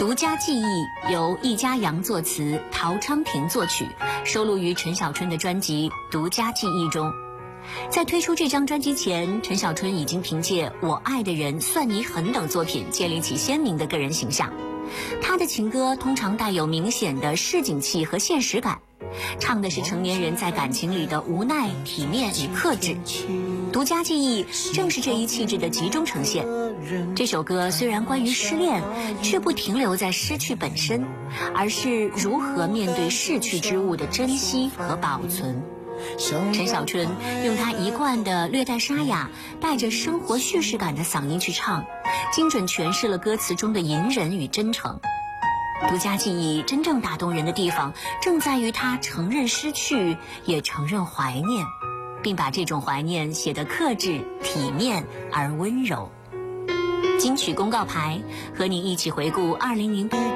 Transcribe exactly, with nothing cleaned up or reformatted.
独家记忆由易家扬作词，陶昌平作曲，收录于陈小春的专辑《独家记忆》中。在推出这张专辑前，陈小春已经凭借《我爱的人》《算你狠》等作品建立起鲜明的个人形象。他的情歌通常带有明显的市井气和现实感，唱的是成年人在感情里的无奈、体面与克制。独家记忆正是这一气质的集中呈现。这首歌虽然关于失恋，却不停留在失去本身，而是如何面对逝去之物的珍惜和保存。陈小春用他一贯的略带沙哑、带着生活叙事感的嗓音去唱，精准诠释了歌词中的隐忍与真诚。独家记忆真正打动人的地方，正在于他承认失去，也承认怀念，并把这种怀念写得克制、体面而温柔。金曲公告牌，和你一起回顾二零零八